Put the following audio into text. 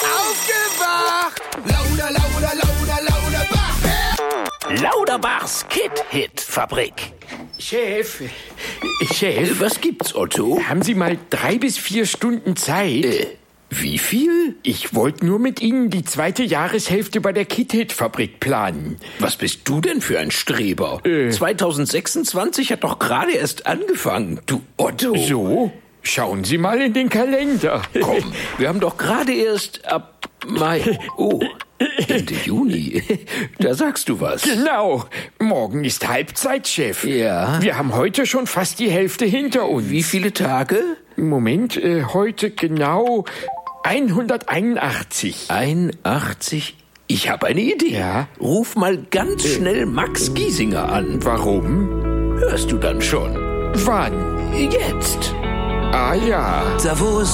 Aufgewacht! Lauter, lauter, lauter, Lauterbach! Lauterbachs Kit-Hit-Fabrik. Chef, Was gibt's, Otto? haben Sie mal 3 bis 4 Stunden Zeit? Wie viel? Ich wollte nur mit Ihnen die 2. Jahreshälfte bei der Kit-Hit-Fabrik planen. Was bist du denn für ein Streber? 2026 hat doch gerade erst angefangen, du Otto. So? Schauen Sie mal in den Kalender. Komm, wir haben doch gerade erst ab Mai. Oh, Ende Juni. Da sagst du was. Genau. Morgen ist Halbzeit, Chef. Ja. Wir haben heute schon fast die Hälfte hinter uns. Wie viele Tage? Moment, heute genau 181. 81? Ich habe eine Idee. Ja? Ruf mal ganz schnell Max Giesinger an. Warum? Hörst du dann schon? Wann? Jetzt. Ah ja. Da wo es